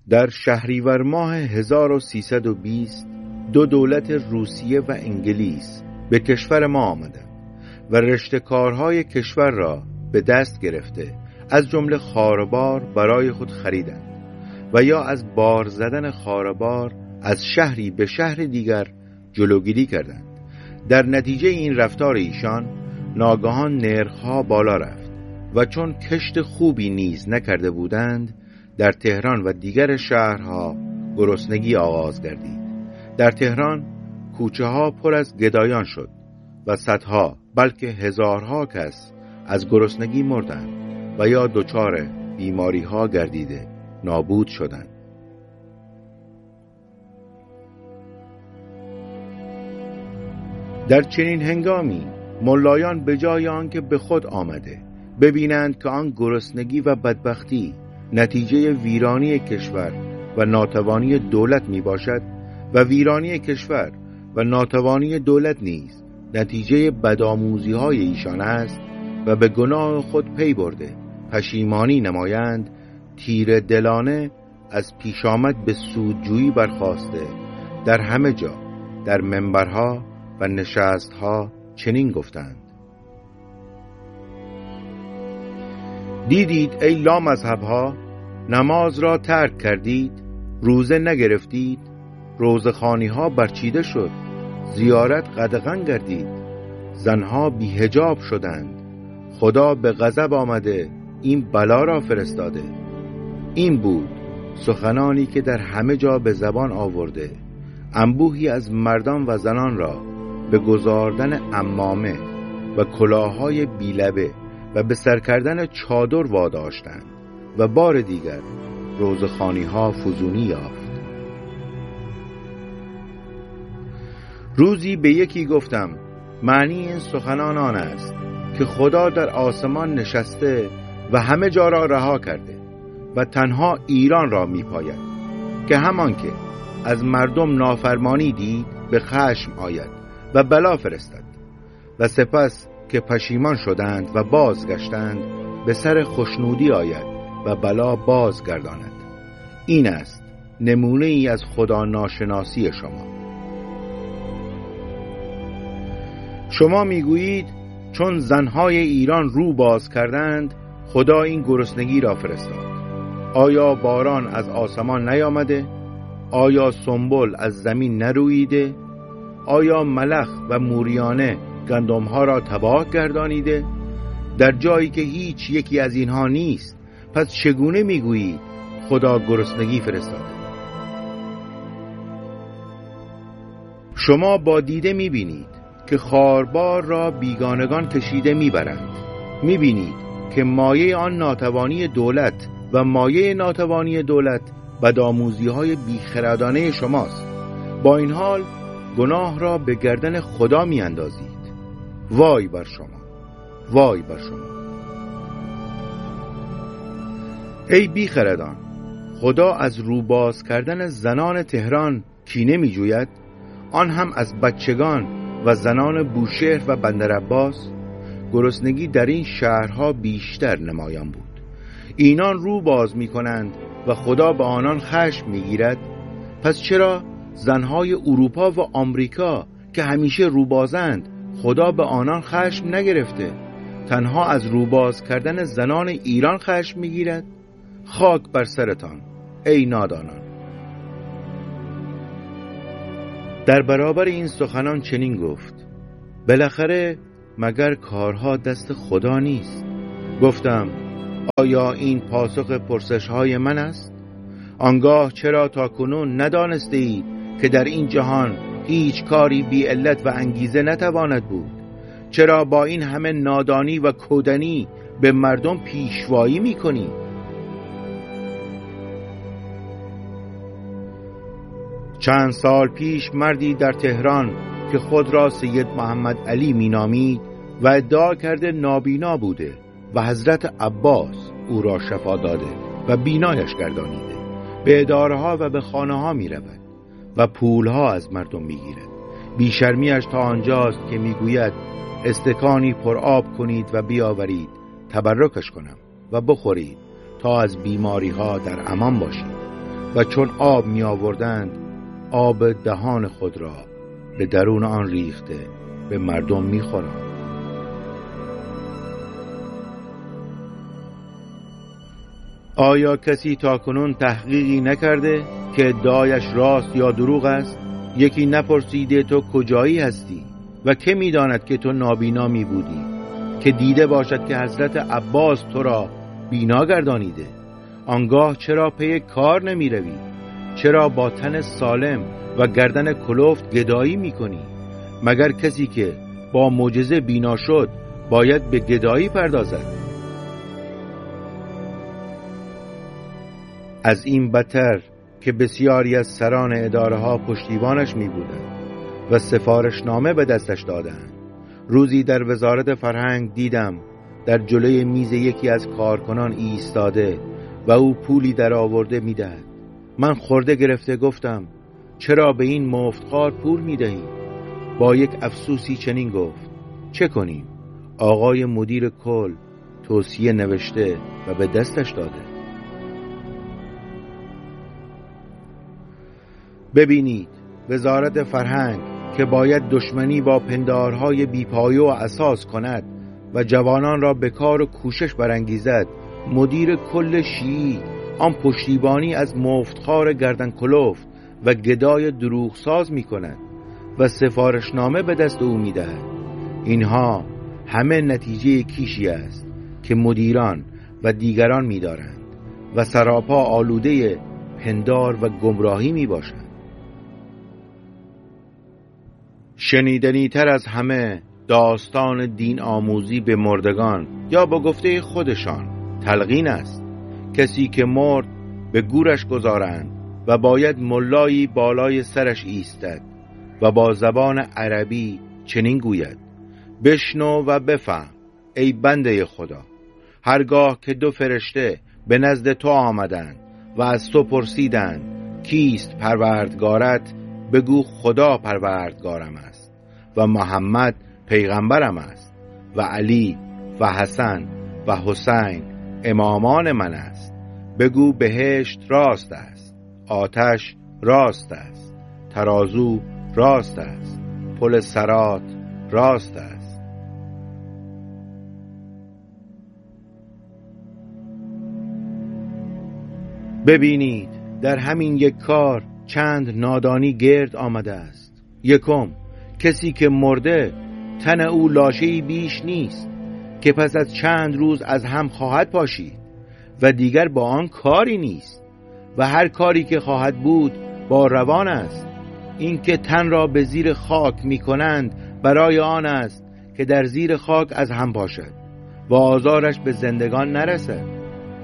در شهریور ماه 1320 دو دولت روسیه و انگلیس به کشور ما آمدند و رشته کارهای کشور را به دست گرفته از جمله خاربار برای خود خریدند و یا از بار زدن خاربار از شهری به شهر دیگر جلوگیری کردند. در نتیجه این رفتار ایشان ناگهان نرخ‌ها بالا رفت و چون کشت خوبی نیز نکرده بودند، در تهران و دیگر شهرها گرسنگی آغاز گردید. در تهران کوچه ها پر از گدایان شد و صدها بلکه هزارها کس از گرسنگی مردند و یا دچار بیماری ها گردیده نابود شدند. در چنین هنگامی ملایان به جای آنکه به خود آمده ببینند که آن گرسنگی و بدبختی نتیجه ویرانی کشور و ناتوانی دولت می باشد و ویرانی کشور و ناتوانی دولت نیز نتیجه بدآموزی های ایشان است و به گناه خود پی برده پشیمانی نمایند، تیر دلانه از پیش آمد به سودجویی برخاسته در همه جا در منبرها و نشستها چنین گفتند: دیدید ای لامذهبها، نماز را ترک کردید، روزه نگرفتید، روزخوانی ها برچیده شد، زیارت قدغن گردید، زنها بی‌حجاب شدند، خدا به غضب آمده این بلا را فرستاده. این بود سخنانی که در همه جا به زبان آورده انبوهی از مردان و زنان را به گذاردن عمامه و کلاههای بیلبه و به سر کردن چادر واداشتند و بار دیگر روزخوانی ها فزونی یافت. روزی به یکی گفتم: معنی این سخنان آن است که خدا در آسمان نشسته و همه جا را رها کرده و تنها ایران را می پاید که همان که از مردم نافرمانی دید به خشم آید و بلا فرستد و سپس که پشیمان شدند و بازگشتند به سر خشنودی آید و بلا بازگرداند. این است نمونه ای از خدا ناشناسی شما. شما میگویید چون زنهای ایران رو باز کردند خدا این گرسنگی را فرستاد. آیا باران از آسمان نیامده؟ آیا سنبل از زمین نرویده؟ آیا ملخ و موریانه گندمها را تباه گردانیده؟ در جایی که هیچ یکی از اینها نیست، پس چگونه میگویید خدا گرسنگی فرستاده؟ شما با دیده میبینید که خاربار را بیگانگان کشیده میبرند. میبینید که مایه آن ناتوانی دولت و مایه ناتوانی دولت بدآموزی های بیخردانه شماست. با این حال گناه را به گردن خدا می اندازید. وای بر شما، وای بر شما. ای بیخردان، خدا از روباز کردن زنان تهران کینه می جوید، آن هم از بچگان و زنان بوشهر و بندرعباس. گرسنگی در این شهرها بیشتر نمایان بود. اینان رو باز می کنند و خدا به آنان خشم می گیرد. پس چرا زنهای اروپا و آمریکا که همیشه روبازند خدا به آنان خشم نگرفته، تنها از روباز کردن زنان ایران خشم می گیرد؟ خاک بر سرتان ای نادانان. در برابر این سخنان چنین گفت: بالاخره مگر کارها دست خدا نیست؟ گفتم: آیا این پاسخ پرسش های من است؟ آنگاه چرا تا کنون ندانسته اید که در این جهان هیچ کاری بی علت و انگیزه نتواند بود؟ چرا با این همه نادانی و کودنی به مردم پیشوایی می کنی؟ چند سال پیش مردی در تهران که خود را سید محمد علی می نامید و ادعا کرده نابینا بوده و حضرت عباس او را شفا داده و بینایش گردانیده، به اداره‌ها و به خانه‌ها می رود و پولها از مردم می گیرد. بیشرمیش تا آنجاست که می گوید استکانی پر آب کنید و بیاورید تبرکش کنم و بخورید تا از بیماری‌ها در امان باشید. و چون آب می آوردند آب دهان خود را به درون آن ریخته به مردم می خورند. آیا کسی تاکنون تحقیقی نکرده که ادعایش راست یا دروغ است؟ یکی نپرسیده تو کجایی هستی و که می‌داند که تو نابینا می بودی که دیده باشد که حضرت عباس تو را بینا گردانیده؟ آنگاه چرا پی کار نمی روی؟ چرا با تن سالم و گردن کلفت گدایی می کنی؟ مگر کسی که با معجزه بینا شد باید به گدایی پردازد؟ از این بدتر که بسیاری از سران اداره ها پشتیبانش می بودند و سفارشنامه به دستش دادند. روزی در وزارت فرهنگ دیدم در جلوی میز یکی از کارکنان ایستاده و او پولی در آورده می دهد. من خورده گرفته گفتم چرا به این مفتخوار پول می دهی؟ با یک افسوسی چنین گفت چه کنیم؟ آقای مدیر کل توصیه نوشته و به دستش داده. ببینید وزارت فرهنگ که باید دشمنی با پندارهای بیپایه و اساس کند و جوانان را به کار و کوشش برانگیزد، مدیر کل شیعی آن پشتیبانی از مفتخوار گردن کلفت و گدای دروغساز می کند و سفارشنامه به دست او می دهد. اینها همه نتیجه کیشی است که مدیران و دیگران می دارند و سراپا آلوده پندار و گمراهی می باشند. شنیدنی تر از همه داستان دین آموزی به مردگان یا با گفته خودشان تلقین است. کسی که مرد به گورش گذارند و باید ملایی بالای سرش ایستد و با زبان عربی چنین گوید بشنو و بفهم ای بنده خدا، هرگاه که دو فرشته به نزد تو آمدند و از تو پرسیدند کیست پروردگارت، بگو خدا پروردگارم است و محمد پیغمبرم است و علی و حسن و حسین امامان من است. بگو بهشت راست است، آتش راست است، ترازو راست است، پل صراط راست است. ببینید در همین یک کار چند نادانی گرد آمده است. یکم، کسی که مرده تن او لاشه‌ای بیش نیست که پس از چند روز از هم خواهد پاشید و دیگر با آن کاری نیست و هر کاری که خواهد بود با روان است. این که تن را به زیر خاک می کنند برای آن است که در زیر خاک از هم پاشد و آزارش به زندگان نرسد.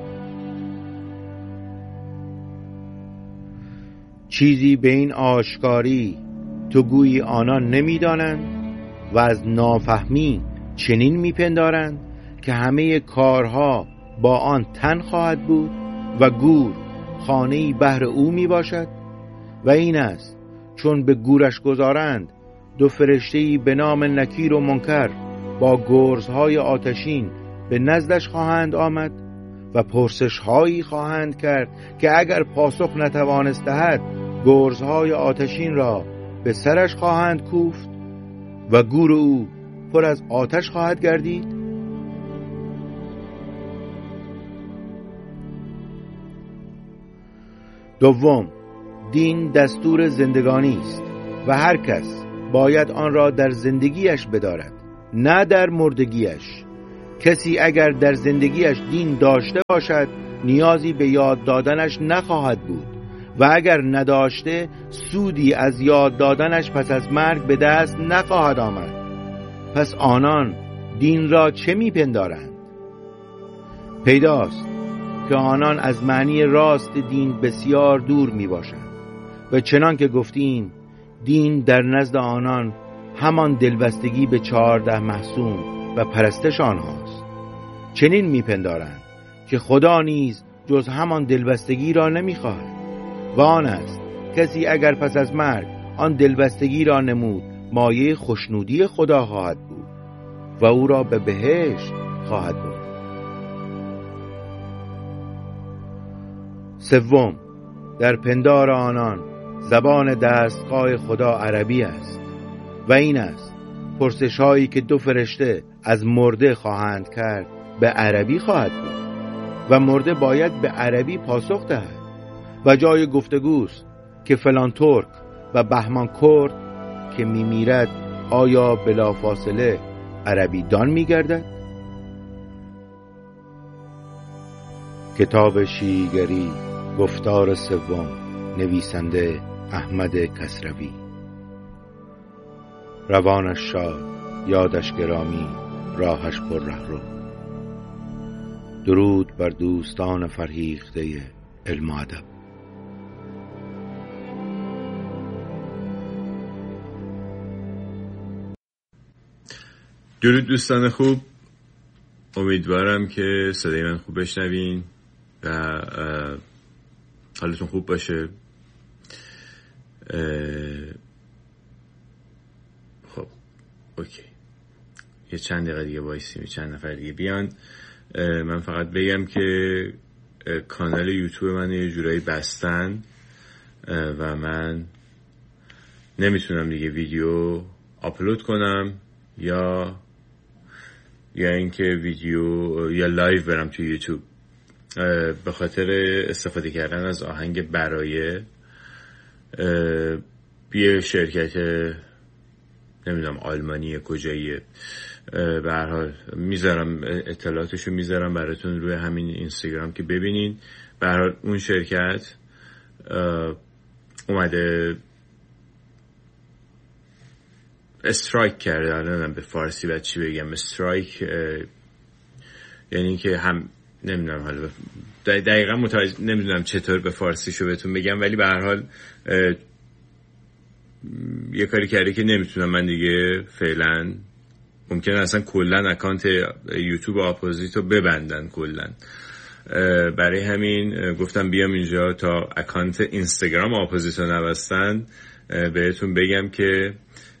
چیزی به این آشکاری تو گویی آنان نمی‌دانند و از نافهمی چنین میپندارند که همه کارها با آن تن خواهد بود و گور خانه‌ای بهر او می باشد. و این است چون به گورش گذارند دو فرشته‌ای به نام نکیر و منکر با گرزهای آتشین به نزدش خواهند آمد و پرسش‌هایی خواهند کرد که اگر پاسخ نتوانست دهد گرزهای آتشین را به سرش خواهند کوفت و گور او پر از آتش خواهد گردید. دوم، دین دستور زندگانی است و هر کس باید آن را در زندگیش بدارد نه در مردگیش. کسی اگر در زندگیش دین داشته باشد نیازی به یاد دادنش نخواهد بود و اگر نداشته سودی از یاد دادنش پس از مرگ به دست نخواهد آمد. پس آنان دین را چه میپندارند؟ پیداست که آنان از معنی راست دین بسیار دور می باشند و چنان که گفتیم دین در نزد آنان همان دلبستگی به 14 محسوم و پرستش آنهاست. چنین میپندارند که خدا نیز جز همان دلبستگی را نمیخواهد و آن است کسی اگر پس از مرگ آن دلبستگی را نمود مایه خوشنودی خدا خواهد بود و او را به بهشت خواهد برد. سوم، در پندار آنان زبان دستگاه خدا عربی است و این است پرسش هایی که 2 فرشته از مرده خواهند کرد به عربی خواهد بود و مرده باید به عربی پاسخ دهد و جای گفتگوست که فلان ترک و بهمان کرد که میمیرد آیا بلافاصله عربی دان میگردد؟ کتاب شیعیگری گفتار 3 نویسنده احمد کسروی. روانش شاد، یادش گرامی، راهش پر رهرو. درود بر دوستان فرهیخته علم و ادب. درود دوستان خوب، امیدوارم که صدای من خوب بشنوین و حالتون خوب باشه. خب اوکی، یه چند دقیقه دیگه وایسیم، چند نفر دیگه بیان. من فقط بگم که کانال یوتیوب من یه جورایی بستن و من نمیتونم دیگه ویدیو آپلود کنم یا اینکه ویدیو یا لایو برم تو یوتیوب به خاطر استفاده کردن از آهنگ برای یه شرکت نمیدونم آلمانی کجاییه. به هر حال میذارم اطلاعاتشو میذارم براتون روی همین اینستاگرام که ببینین. به هر حال اون شرکت اومده استرایک کرده، نمیدونم به فارسی باید چی بگم. استرایک یعنی که هم نمیدونم، حالا دقیقا نمیدونم چطور به فارسی شو بهتون بگم، ولی به هر حال یه کاری کرده که نمیتونم من دیگه فعلا، ممکنه اصلا کلن اکانت یوتیوب اپوزیتو ببندن کلن. برای همین گفتم بیام اینجا تا اکانت اینستاگرام اپوزیتو نبستن بهتون بگم که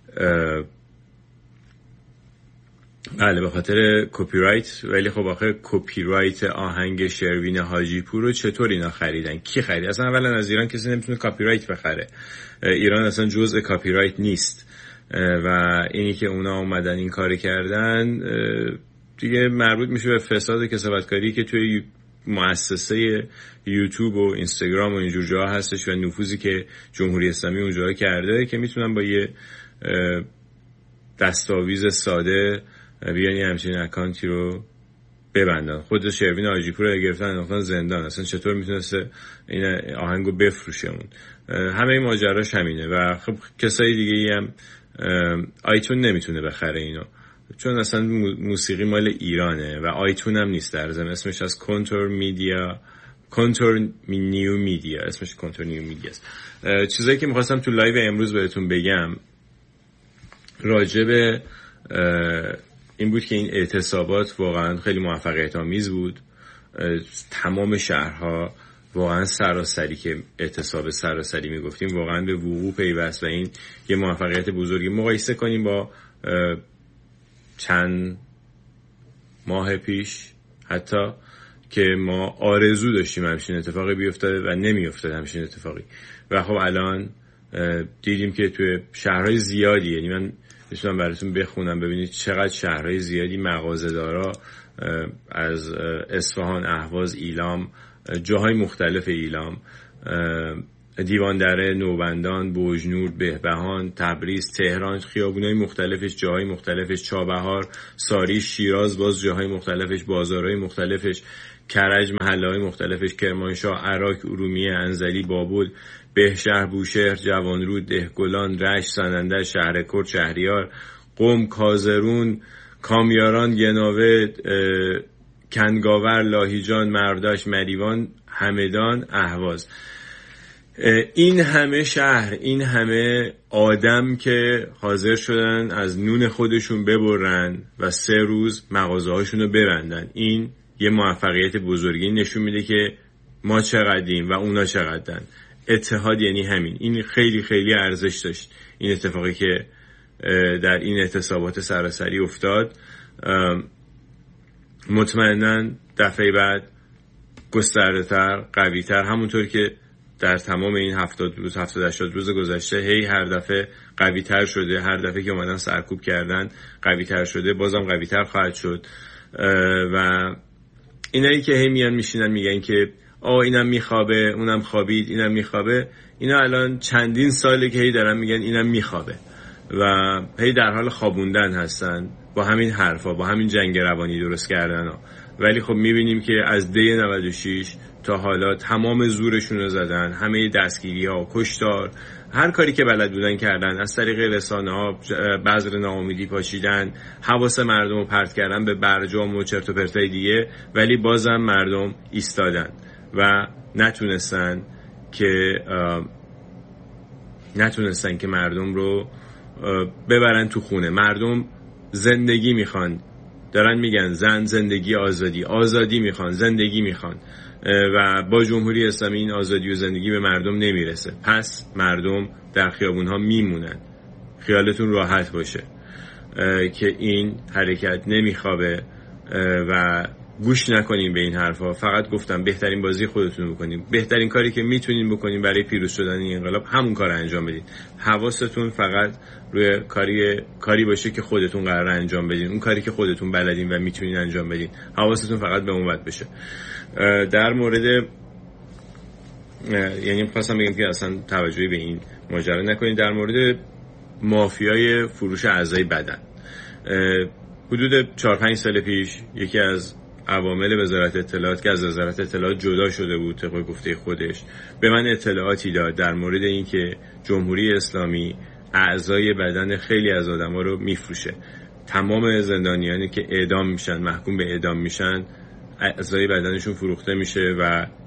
بله به خاطر کپی رایت. ولی خب آخه کپی رایت آهنگ شروین حاجی پور رو چطور اینا خریدن؟ کی خرید؟ اصلا اولا از ایران کسی نمیتونه کپی رایت بخره. ایران اصلا جزء کپی رایت نیست و اینی که اونا اومدن این کار کردن دیگه مربوط میشه به فساد کسافتکاری که توی مؤسسه یوتیوب و اینستاگرام و اینجور جاها هستش و نفوذی که جمهوری اسلامی اونجا کرده که میتونن با یه دستاویز ساده بیانی همچین اکانتی رو ببندن. خود شروین حاجی پور رو گرفتن انداختن زندان. اصلا چطور میتونسته این آهنگو بفروشمون؟ همه این ماجراش همینه. و خب کسای دیگه هم آیتون نمیتونه بخره اینو، چون اصلا موسیقی مال ایرانه و آیتون هم نیست در ضمن. اسمش از کنتور نیو میدیا، اسمش کنتور نیو میدیا است. چیزایی که میخواستم تو لایو امروز بهتون بگم راجع به این بود که این اعتصابات واقعا خیلی موفقیت آمیز بود. تمام شهرها واقعا سراسری، که اعتصاب سراسری میگفتیم، واقعا به وقوع پیوست و این یه موفقیت بزرگی. مقایسه کنیم با چند ماه پیش حتی که ما آرزو داشتیم همچین اتفاقی بیفتاده و نمیافتاد همچین اتفاقی. و خب الان دیدیم که توی شهرهای زیادی، یعنی من میتونم براتون بخونم ببینید چقدر شهرهای زیادی مغازه‌دارا از اصفهان، اهواز، ایلام، جاهای مختلف ایلام، دیواندره، نوبندان، بوجنور، بهبهان، تبریز، تهران، خیابونای مختلفش، جاهای مختلفش، چابهار، ساری، شیراز، باز جاهای مختلفش، بازارهای مختلفش، کرج، محله‌های مختلفش، کرمانشاه، عراق، ارومیه، انزلی، بابل، بهشهر، بوشهر، جوانرود، دهگلان، رشت، سنندج، شهرکرد، شهریار، قم، کازرون، کامیاران، گناوه، کنگاور، لاهیجان، مرداش، مریوان، همدان، اهواز. این همه شهر، این همه آدم که حاضر شدن از نون خودشون ببرن و 3 روز مغازه هاشون رو ببندن، این یه موفقیت بزرگی نشون میده که ما چقدریم و اونا چقدرن. اتحاد یعنی همین. این خیلی خیلی ارزش داشت این اتفاقی که در این اعتصابات سراسری افتاد. مطمئناً دفعه بعد گسترده‌تر، قوی‌تر، همونطور که در تمام این 70 روز 70-80 روز گذشته هی هر دفعه قوی تر شده، هر دفعه که اومدن سرکوب کردن قوی تر شده، بازم قوی تر خواهد شد. و اینایی که هی میان میشینن میگن که اینم میخوابه، اونم خوابید، اینم میخوابه، اینا الان چندین ساله که هی دارن میگن اینم میخوابه و هی در حال خوابوندن هستن با همین حرفا، با همین جنگ روانی درست کردن ها. ولی خب میبینیم که از دی 96 تا حالا تمام زورشون رو زدن، همه دستگیری ها، کشتار، هر کاری که بلد بودن کردن، از طریق رسانه ها بذر ناامیدی پاشیدن، حواس مردم رو پرت کردن به برجام و چرت و پرتای دیگه، ولی بازم مردم ایستادن و نتونستن که مردم رو ببرن تو خونه. مردم زندگی میخوان، دارن میگن زن، زندگی، آزادی، آزادی میخوان، زندگی میخوان و با جمهوری اسلامی این آزادی و زندگی به مردم نمیرسه. پس مردم در خیابونها میمونن. خیالتون راحت باشه که این حرکت نمیخوابه و گوش نکنین به این حرفا. فقط گفتم بهترین بازی خودتون بکنین، بهترین کاری که میتونین بکنین برای پیروز شدن این انقلاب همون کار انجام بدین. حواستون فقط روی کاری باشه که خودتون قراره انجام بدین، اون کاری که خودتون بلدین و میتونین انجام بدین. حواستون فقط به اون وقت بشه. در مورد یعنی خواستم بگم که اصلا توجهی به این ماجرا نکنین. در مورد مافیای فروش اعضای بدن، حدود 4-5 سال پیش یکی از عوامل وزارت اطلاعات که از وزارت اطلاعات جدا شده بود طبق گفته خودش، به من اطلاعاتی داد در مورد اینکه جمهوری اسلامی اعضای بدن خیلی از آدما رو میفروشه. تمام زندانیانی که اعدام میشن، محکوم به اعدام میشن، اعضای بدنشون فروخته میشه و